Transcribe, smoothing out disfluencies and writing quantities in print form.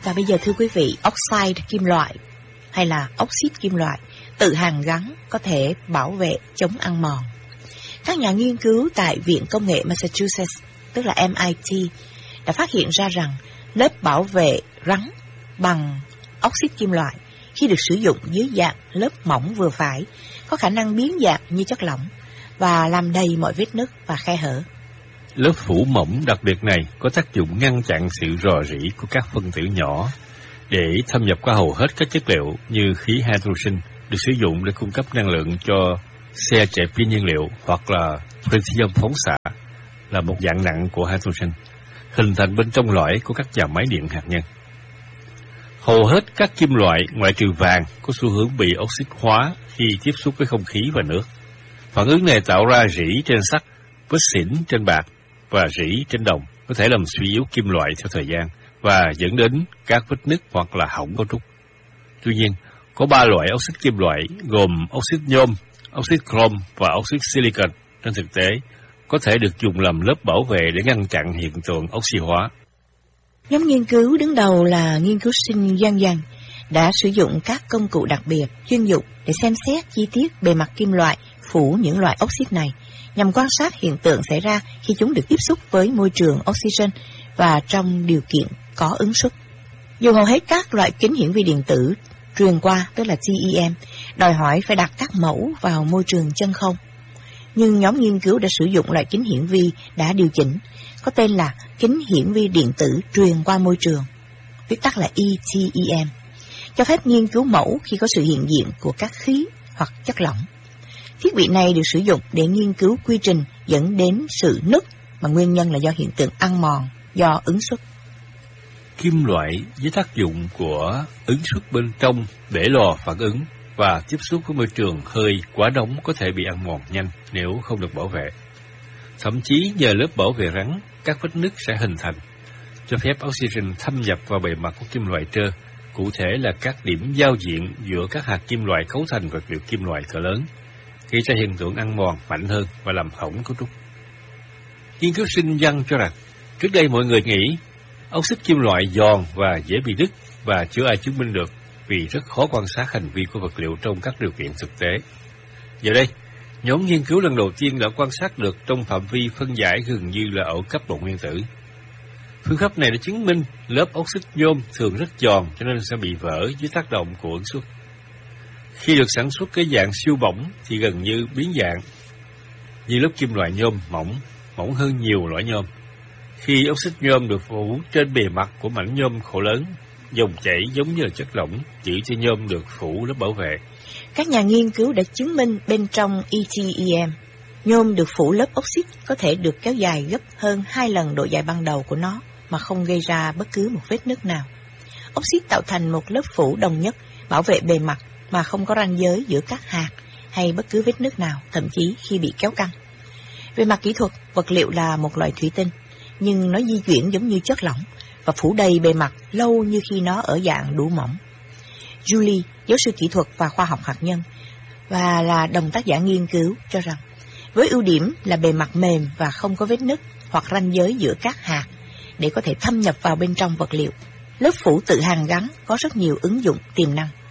Và bây giờ thưa quý vị, oxide kim loại hay là oxit kim loại tự hàn gắn có thể bảo vệ chống ăn mòn. Các nhà nghiên cứu tại Viện Công nghệ Massachusetts, tức là MIT, đã phát hiện ra rằng lớp bảo vệ rắn bằng oxit kim loại khi được sử dụng dưới dạng lớp mỏng vừa phải có khả năng biến dạng như chất lỏng và làm đầy mọi vết nứt và khe hở. Lớp phủ mỏng đặc biệt này có tác dụng ngăn chặn sự rò rỉ của các phân tử nhỏ để thâm nhập qua hầu hết các chất liệu như khí hydrogen được sử dụng để cung cấp năng lượng cho xe chạy pin nhiên liệu, hoặc là tritium phóng xạ là một dạng nặng của hydrogen hình thành bên trong lõi của các nhà máy điện hạt nhân. Hầu hết các kim loại ngoại trừ vàng có xu hướng bị oxit hóa khi tiếp xúc với không khí và nước. Phản ứng này tạo ra rỉ trên sắt, vết xỉn trên bạc và rỉ trên đồng, có thể làm suy yếu kim loại theo thời gian và dẫn đến các vết nứt hoặc là hỏng cấu trúc. Tuy nhiên, có 3 loại oxit kim loại gồm oxit nhôm, oxit chrome và oxit silicon trên thực tế có thể được dùng làm lớp bảo vệ để ngăn chặn hiện tượng oxy hóa. Nhóm nghiên cứu đứng đầu là nghiên cứu sinh Yang Yang đã sử dụng các công cụ đặc biệt chuyên dụng để xem xét chi tiết bề mặt kim loại phủ những loại oxit này, nhằm quan sát hiện tượng xảy ra khi chúng được tiếp xúc với môi trường oxygen và trong điều kiện có ứng suất. Dù hầu hết các loại kính hiển vi điện tử truyền qua, tức là TEM, đòi hỏi phải đặt các mẫu vào môi trường chân không, nhưng nhóm nghiên cứu đã sử dụng loại kính hiển vi đã điều chỉnh, có tên là kính hiển vi điện tử truyền qua môi trường, viết tắt là ETEM, cho phép nghiên cứu mẫu khi có sự hiện diện của các khí hoặc chất lỏng. Thiết bị này được sử dụng để nghiên cứu quy trình dẫn đến sự nứt mà nguyên nhân là do hiện tượng ăn mòn do ứng suất. Kim loại với tác dụng của ứng suất bên trong để lò phản ứng và tiếp xúc với môi trường hơi quá nóng có thể bị ăn mòn nhanh nếu không được bảo vệ. Thậm chí nhờ lớp bảo vệ rắn, các vết nứt sẽ hình thành, cho phép oxygen thâm nhập vào bề mặt của kim loại trơ, cụ thể là các điểm giao diện giữa các hạt kim loại cấu thành vật liệu kim loại cỡ lớn, gây ra hiện tượng ăn mòn mạnh hơn và làm hỏng cấu trúc. Nghiên cứu sinh Yang cho rằng, trước đây mọi người nghĩ oxit kim loại giòn và dễ bị đứt và chưa ai chứng minh được vì rất khó quan sát hành vi của vật liệu trong các điều kiện thực tế. Giờ đây, nhóm nghiên cứu lần đầu tiên đã quan sát được trong phạm vi phân giải gần như là ở cấp độ nguyên tử. Phương pháp này đã chứng minh lớp oxit nhôm thường rất giòn cho nên sẽ bị vỡ dưới tác động của ứng suất. Khi được sản xuất cái dạng siêu bỏng thì gần như biến dạng, như lớp kim loại nhôm mỏng hơn nhiều loại nhôm. Khi oxit nhôm được phủ trên bề mặt của mảnh nhôm khổ lớn, dòng chảy giống như là chất lỏng, giữ cho nhôm được phủ lớp bảo vệ. Các nhà nghiên cứu đã chứng minh bên trong ETEM, nhôm được phủ lớp oxit có thể được kéo dài gấp hơn 2 lần độ dài ban đầu của nó mà không gây ra bất cứ một vết nứt nào. Oxit tạo thành một lớp phủ đồng nhất bảo vệ bề mặt mà không có ranh giới giữa các hạt hay bất cứ vết nứt nào, thậm chí khi bị kéo căng. Về mặt kỹ thuật, vật liệu là một loại thủy tinh, nhưng nó di chuyển giống như chất lỏng và phủ đầy bề mặt lâu như khi nó ở dạng đủ mỏng. Julie, giáo sư kỹ thuật và khoa học hạt nhân và là đồng tác giả nghiên cứu, cho rằng với ưu điểm là bề mặt mềm và không có vết nứt hoặc ranh giới giữa các hạt để có thể thâm nhập vào bên trong vật liệu, lớp phủ tự hàn gắn có rất nhiều ứng dụng tiềm năng.